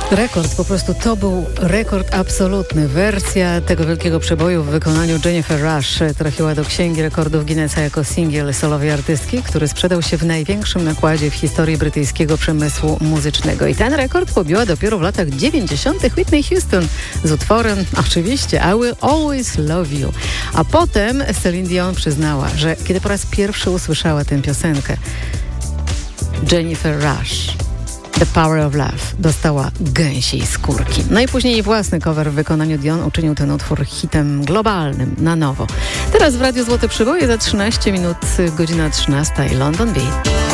Rekord, po prostu to był rekord absolutny. Wersja tego wielkiego przeboju w wykonaniu Jennifer Rush trafiła do Księgi Rekordów Guinnessa jako singiel solowej artystki, który sprzedał się w największym nakładzie w historii brytyjskiego przemysłu muzycznego. I ten rekord pobiła dopiero w latach 90. Whitney Houston z utworem, oczywiście, I Will Always Love You. A potem Celine Dion przyznała, że kiedy po raz pierwszy usłyszała tę piosenkę, Jennifer Rush, The Power of Love, dostała gęsiej skórki. No i później jej własny cover w wykonaniu Dion uczynił ten utwór hitem globalnym na nowo. Teraz w Radiu Złote Przyboje za 13 minut, godzina 13 i London Beat.